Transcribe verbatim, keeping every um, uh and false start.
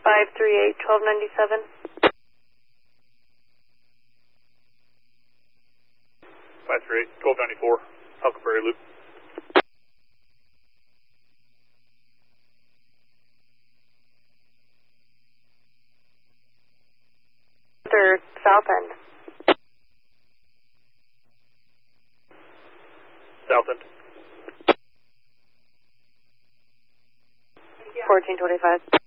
five three eight, twelve ninety-seven. five three eight, twelve ninety-four, Huckleberry Loop. Or south end. South end. fourteen twenty-five.